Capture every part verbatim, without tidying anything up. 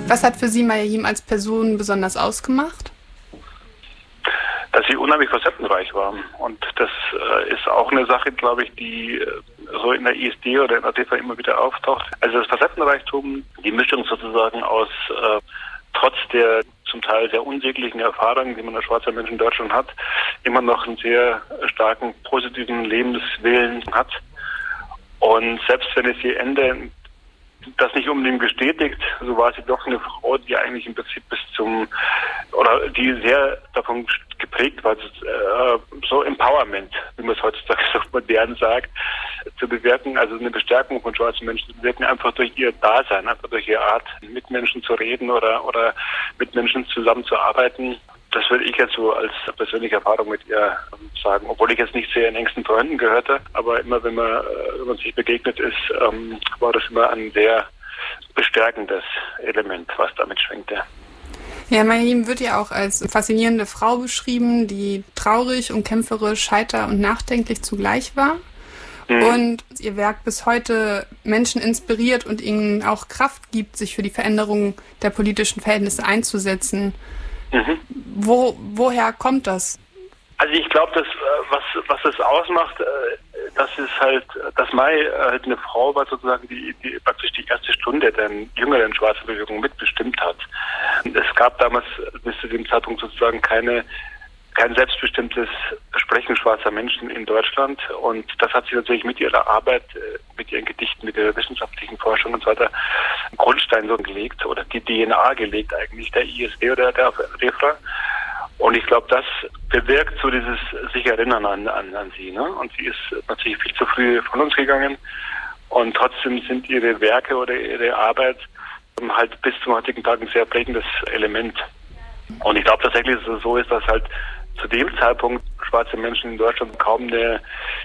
Was hat für Sie Mayim als Person besonders ausgemacht? Dass sie unheimlich facettenreich war. Und das äh, ist auch eine Sache, glaube ich, die äh, so in der I S D oder in der T V immer wieder auftaucht. Also das Facettenreichtum, die Mischung sozusagen aus, äh, trotz der zum Teil sehr unsäglichen Erfahrungen, die man als schwarzer Mensch in Deutschland hat, immer noch einen sehr starken positiven Lebenswillen hat. Und selbst wenn es ihr Ende das nicht unbedingt bestätigt, so war sie doch eine Frau, die eigentlich im Prinzip bis zum, oder die sehr davon geprägt war, äh, so Empowerment, wie man es heutzutage so modern sagt, zu bewirken, also eine Bestärkung von schwarzen Menschen zu bewirken, einfach durch ihr Dasein, einfach durch ihre Art, mit Menschen zu reden oder, oder mit Menschen zusammenzuarbeiten. Das würde ich jetzt so als persönliche Erfahrung mit ihr sagen, obwohl ich jetzt nicht sehr in engsten Freunden gehörte, aber immer wenn man, wenn man sich begegnet ist, ähm, war das immer ein sehr bestärkendes Element, was damit schwingte. Ja, Mayim wird ja auch als faszinierende Frau beschrieben, die traurig und kämpferisch, heiter und nachdenklich zugleich war. Mhm. Und ihr Werk bis heute Menschen inspiriert und ihnen auch Kraft gibt, sich für die Veränderung der politischen Verhältnisse einzusetzen. Mhm. Wo, woher kommt das? Also ich glaube, dass was was es ausmacht, das ist halt, dass Mai halt eine Frau war sozusagen, die, die praktisch die erste Stunde der jüngeren schwarzen Bewegung mitbestimmt hat. Es gab damals bis zu dem Zeitpunkt sozusagen keine kein selbstbestimmtes Sprechen schwarzer Menschen in Deutschland, und das hat sich natürlich mit ihrer Arbeit, mit ihren Gedichten, mit ihrer wissenschaftlichen Forschung und so weiter einen Grundstein so gelegt oder die D N A gelegt eigentlich der I S D oder der Refra. Und ich glaube, das bewirkt so dieses sich erinnern an, an, an sie. Ne? Und sie ist natürlich viel zu früh von uns gegangen, und trotzdem sind ihre Werke oder ihre Arbeit halt bis zum heutigen Tag ein sehr prägendes Element. Und ich glaube tatsächlich, dass es so ist, dass halt zu dem Zeitpunkt schwarze Menschen in Deutschland kaum eine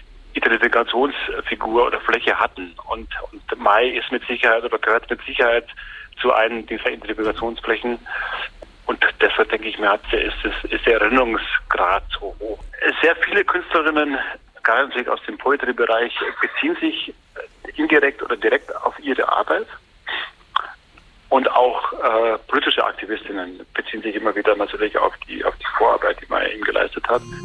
Identifikationsfigur oder Fläche hatten. Und, und Mai ist mit Sicherheit oder gehört mit Sicherheit zu einem dieser Identifikationsflächen. Und deshalb denke ich mir, hat, ist, ist, ist der Erinnerungsgrad so hoch. Sehr viele Künstlerinnen, gerade natürlich aus dem Poetry-Bereich, beziehen sich indirekt oder direkt auf ihre Arbeit. Und auch äh, politische Aktivistinnen beziehen sich immer wieder natürlich auf die auf die Vorarbeit, die man eben geleistet hat.